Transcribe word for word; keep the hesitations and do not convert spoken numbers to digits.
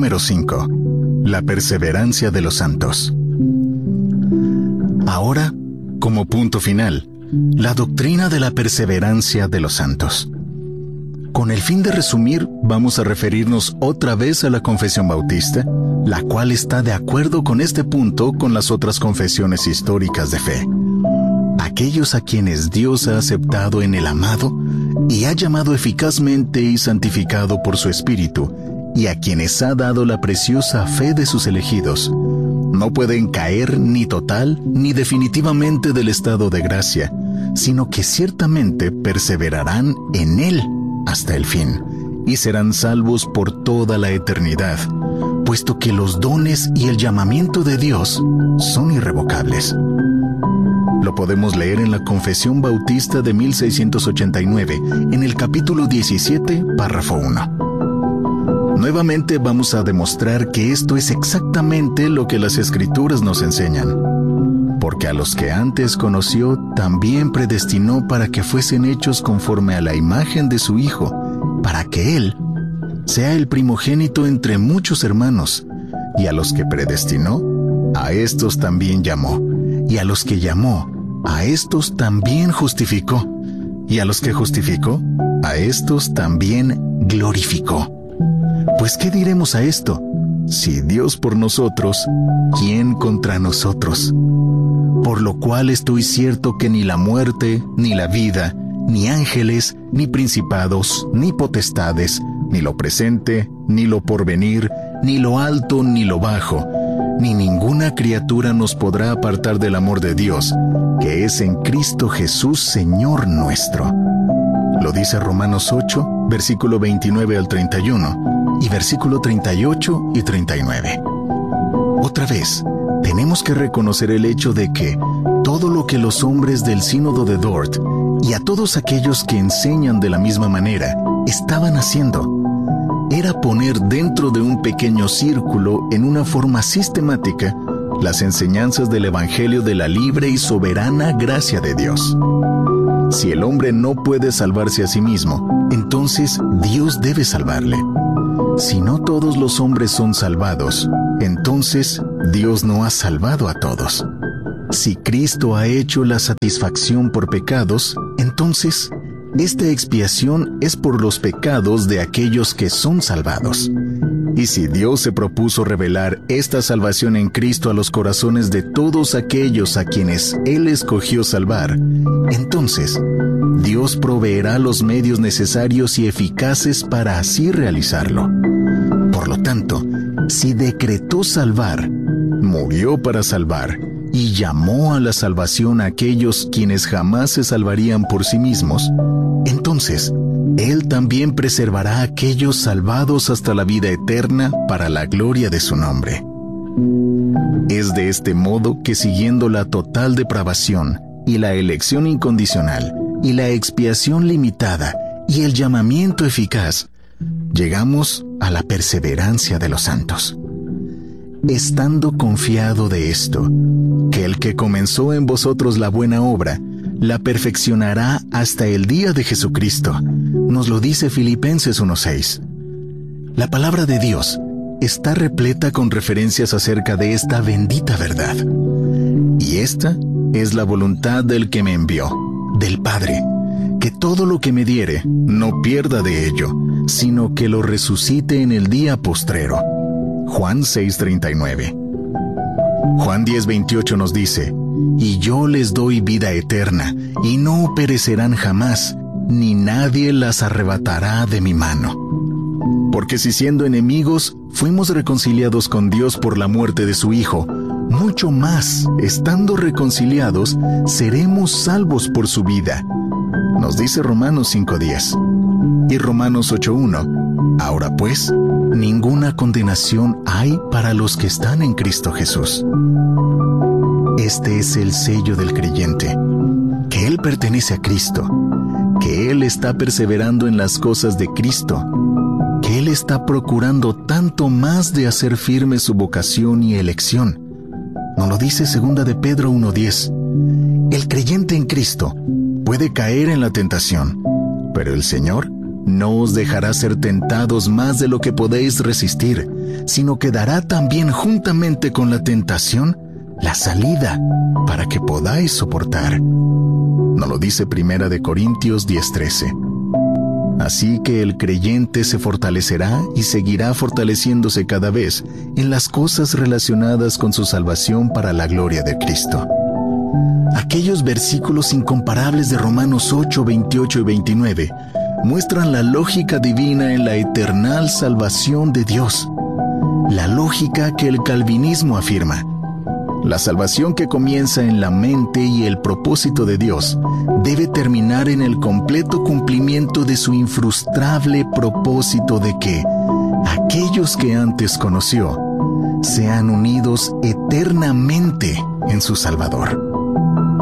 número cinco. La perseverancia de los santos. Ahora, como punto final, la doctrina de la perseverancia de los santos. Con el fin de resumir, vamos a referirnos otra vez a la confesión bautista, la cual está de acuerdo con este punto con las otras confesiones históricas de fe. Aquellos a quienes Dios ha aceptado en el amado y ha llamado eficazmente y santificado por su Espíritu, y a quienes ha dado la preciosa fe de sus elegidos, no pueden caer ni total ni definitivamente del estado de gracia, sino que ciertamente perseverarán en Él hasta el fin, y serán salvos por toda la eternidad, puesto que los dones y el llamamiento de Dios son irrevocables. Lo podemos leer en la Confesión Bautista de mil seiscientos ochenta y nueve, en el capítulo diecisiete, párrafo uno. Nuevamente vamos a demostrar que esto es exactamente lo que las Escrituras nos enseñan. Porque a los que antes conoció, también predestinó para que fuesen hechos conforme a la imagen de su Hijo, para que Él sea el primogénito entre muchos hermanos. Y a los que predestinó, a estos también llamó. Y a los que llamó, a estos también justificó. Y a los que justificó, a estos también glorificó. Pues, ¿qué diremos a esto? Si Dios por nosotros, ¿quién contra nosotros? Por lo cual estoy cierto que ni la muerte, ni la vida, ni ángeles, ni principados, ni potestades, ni lo presente, ni lo porvenir, ni lo alto, ni lo bajo, ni ninguna criatura nos podrá apartar del amor de Dios, que es en Cristo Jesús, Señor nuestro. Lo dice Romanos ocho, versículo veintinueve al treinta y uno, y versículo treinta y ocho y treinta y nueve. Otra vez, tenemos que reconocer el hecho de que todo lo que los hombres del Sínodo de Dort y a todos aquellos que enseñan de la misma manera estaban haciendo era poner dentro de un pequeño círculo en una forma sistemática las enseñanzas del Evangelio de la libre y soberana gracia de Dios. Si el hombre no puede salvarse a sí mismo, entonces Dios debe salvarle. Si no todos los hombres son salvados, entonces Dios no ha salvado a todos. Si Cristo ha hecho la satisfacción por pecados, entonces esta expiación es por los pecados de aquellos que son salvados. Y si Dios se propuso revelar esta salvación en Cristo a los corazones de todos aquellos a quienes Él escogió salvar, entonces Dios proveerá los medios necesarios y eficaces para así realizarlo. Por lo tanto, si decretó salvar, murió para salvar, y llamó a la salvación a aquellos quienes jamás se salvarían por sí mismos, entonces Él también preservará a aquellos salvados hasta la vida eterna para la gloria de su nombre. Es de este modo que, siguiendo la total depravación y la elección incondicional y la expiación limitada y el llamamiento eficaz, llegamos a la perseverancia de los santos. Estando confiado de esto, que el que comenzó en vosotros la buena obra, la perfeccionará hasta el día de Jesucristo. Nos lo dice Filipenses uno seis. La palabra de Dios está repleta con referencias acerca de esta bendita verdad. Y esta es la voluntad del que me envió, del Padre, que todo lo que me diere no pierda de ello, sino que lo resucite en el día postrero. Juan seis treinta y nueve. Juan diez veintiocho nos dice: y yo les doy vida eterna, y no perecerán jamás, ni nadie las arrebatará de mi mano. Porque si siendo enemigos fuimos reconciliados con Dios por la muerte de su Hijo, mucho más, estando reconciliados, seremos salvos por su vida. Nos dice Romanos cinco diez. Y Romanos ocho uno. Ahora pues, ninguna condenación hay para los que están en Cristo Jesús. Este es el sello del creyente, que él pertenece a Cristo, que él está perseverando en las cosas de Cristo, que él está procurando tanto más de hacer firme su vocación y elección. Nos lo dice segunda de Pedro uno diez. El creyente en Cristo puede caer en la tentación, pero el Señor No os dejará ser tentados más de lo que podéis resistir, sino que dará también juntamente con la tentación la salida para que podáis soportar. Nos lo dice Primera de Corintios diez trece. Así que el creyente se fortalecerá y seguirá fortaleciéndose cada vez en las cosas relacionadas con su salvación para la gloria de Cristo. Aquellos versículos incomparables de Romanos ocho, veintiocho y veintinueve muestran la lógica divina en la eternal salvación de Dios, la lógica que el calvinismo afirma. La salvación que comienza en la mente y el propósito de Dios debe terminar en el completo cumplimiento de su infrustrable propósito de que aquellos que antes conoció sean unidos eternamente en su Salvador.